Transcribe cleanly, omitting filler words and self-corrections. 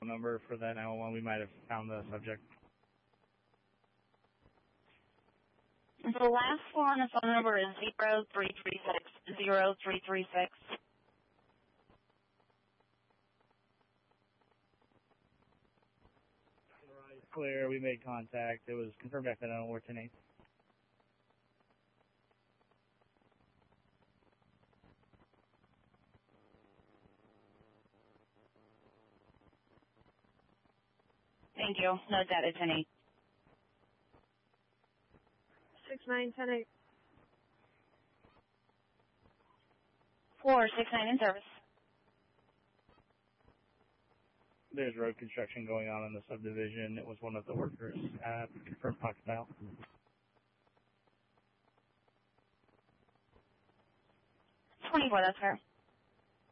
number for that 911. We might have found the subject. The last four on the phone number is 0336 0336. Clear, we made contact. It was confirmed after 911 10-8. Thank you. No data 10-8. 6910-8. 469 in service. There's road construction going on in the subdivision. It was one of the workers at confirmed pocket dial. 24, that's fair.